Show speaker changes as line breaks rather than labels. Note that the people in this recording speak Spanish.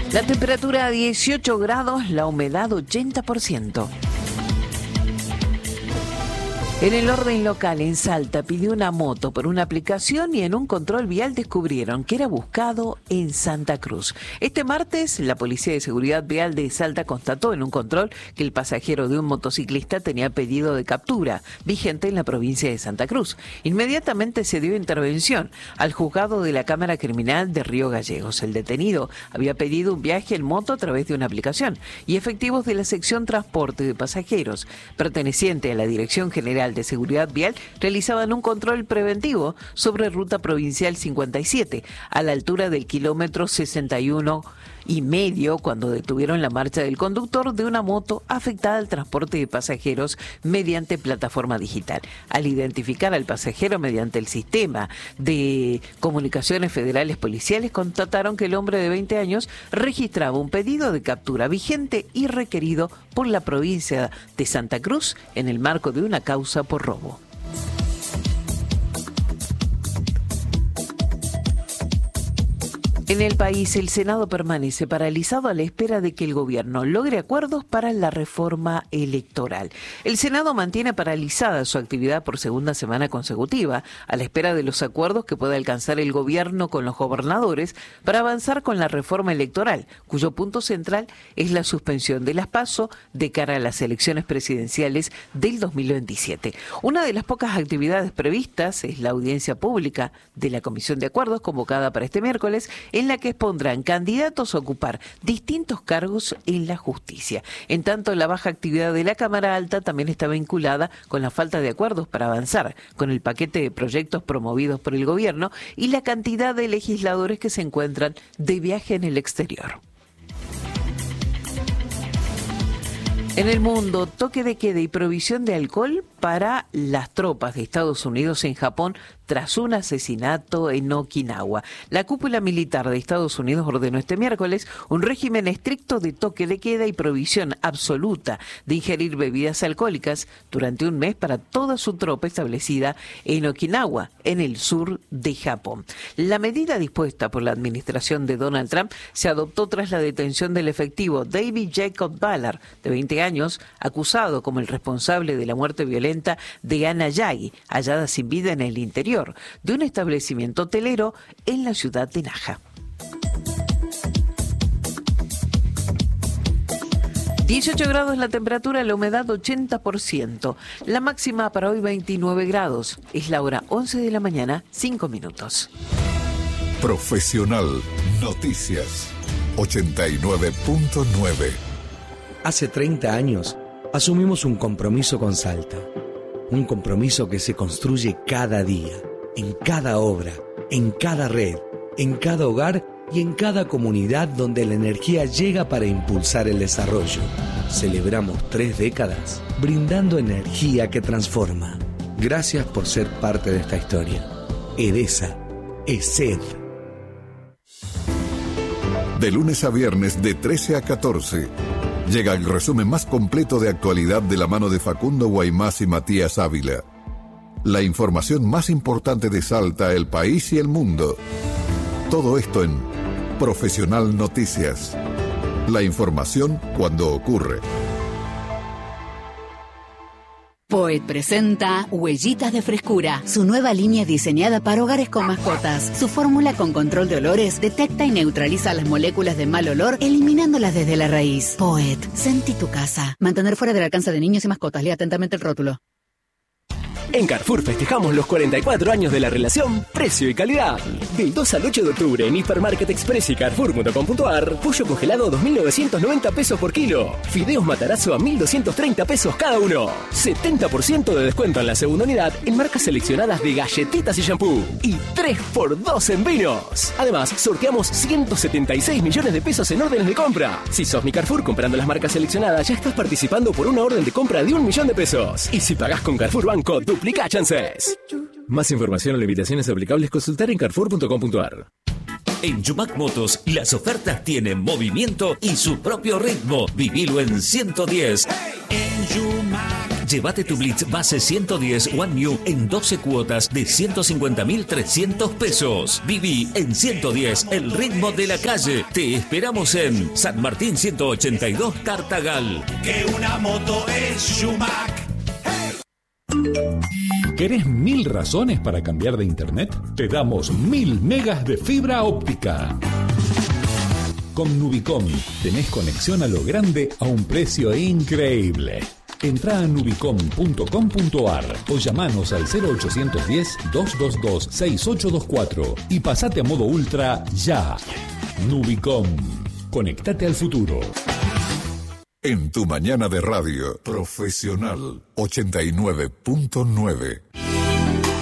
La temperatura a 18 grados, la humedad 80%. En el orden local, en Salta, pidió una moto por una aplicación y en un control vial descubrieron que era buscado en Santa Cruz. Este martes, la Policía de Seguridad Vial de Salta constató en un control que el pasajero de un motociclista tenía pedido de captura, vigente en la provincia de Santa Cruz. Inmediatamente se dio intervención al juzgado de la Cámara Criminal de Río Gallegos. El detenido había pedido un viaje en moto a través de una aplicación y efectivos de la sección Transporte de Pasajeros, perteneciente a la Dirección General de Seguridad Vial, realizaban un control preventivo sobre Ruta Provincial 57 a la altura del kilómetro 61,5 cuando detuvieron la marcha del conductor de una moto afectada al transporte de pasajeros mediante plataforma digital. Al identificar al pasajero mediante el sistema de comunicaciones federales policiales, constataron que el hombre de 20 años registraba un pedido de captura vigente y requerido por la provincia de Santa Cruz en el marco de una causa por robo. En el país, el Senado permanece paralizado a la espera de que el gobierno logre acuerdos para la reforma electoral. El Senado mantiene paralizada su actividad por segunda semana consecutiva, a la espera de los acuerdos que pueda alcanzar el gobierno con los gobernadores para avanzar con la reforma electoral, cuyo punto central es la suspensión de las PASO de cara a las elecciones presidenciales del 2027. Una de las pocas actividades previstas es la audiencia pública de la Comisión de Acuerdos convocada para este miércoles, en la que expondrán candidatos a ocupar distintos cargos en la justicia. En tanto, la baja actividad de la Cámara Alta también está vinculada con la falta de acuerdos para avanzar con el paquete de proyectos promovidos por el gobierno y la cantidad de legisladores que se encuentran de viaje en el exterior. En el mundo, toque de queda y provisión de alcohol para las tropas de Estados Unidos en Japón tras un asesinato en Okinawa. La cúpula militar de Estados Unidos ordenó este miércoles un régimen estricto de toque de queda y provisión absoluta de ingerir bebidas alcohólicas durante un mes para toda su tropa establecida en Okinawa, en el sur de Japón. La medida dispuesta por la administración de Donald Trump se adoptó tras la detención del efectivo David Jacob Ballard, de 20 años, acusado como el responsable de la muerte violenta de Anna Yagi, hallada sin vida en el interior de un establecimiento hotelero en la ciudad de Naha. 18 grados la temperatura, la humedad 80%. La máxima para hoy 29 grados. Es la hora 11 de la mañana, 5 minutos.
Profesional Noticias 89.9.
Hace 30 años asumimos un compromiso con Salta. Un compromiso que se construye cada día, en cada obra, en cada red, en cada hogar y en cada comunidad donde la energía llega para impulsar el desarrollo. Celebramos 3 décadas brindando energía que transforma. Gracias por ser parte de esta historia. Edesa, ESED.
De lunes a viernes de 13 a 14. Llega el resumen más completo de actualidad de la mano de Facundo Guaymás y Matías Ávila. La información más importante de Salta, el país y el mundo. Todo esto en Profesional Noticias. La información cuando ocurre.
Poet presenta Huellitas de Frescura, su nueva línea diseñada para hogares con mascotas. Su fórmula con control de olores detecta y neutraliza las moléculas de mal olor, eliminándolas desde la raíz. Poet, sentí tu casa. Mantener fuera del alcance de niños y mascotas. Lea atentamente el rótulo.
En Carrefour festejamos los 44 años de la relación precio y calidad. Del 2 al 8 de octubre en Hipermarket Express y Carrefour.com.ar, pollo congelado 2.990 pesos por kilo. Fideos Matarazzo a 1.230 pesos cada uno. 70% de descuento en la segunda unidad en marcas seleccionadas de galletitas y shampoo. Y 3x2 en vinos. Además, sorteamos 176 millones de pesos en órdenes de compra. Si sos mi Carrefour comprando las marcas seleccionadas, ya estás participando por una orden de compra de 1 millón de pesos. Y si pagás con Carrefour Banco, duplica chances. Más información o limitaciones aplicables, consultar en carrefour.com.ar.
En Yumac Motos, las ofertas tienen movimiento y su propio ritmo. Vivilo en 110.
En Yumac
Llévate tu Blitz base 110 One New en 12 cuotas de 150.300 pesos. Viví en 110 el ritmo de la calle. Te esperamos en San Martín 182 Tartagal.
Que una moto es Schumacher.
¿Querés 1000 razones para cambiar de internet? Te damos 1000 megas de fibra óptica. Con Nubicom tenés conexión a lo grande a un precio increíble. Entrá a nubicom.com.ar o llamanos al 0810-222-6824 y pasate a modo ultra ya. Nubicom. Conectate al futuro.
En tu mañana de radio, Profesional 89.9.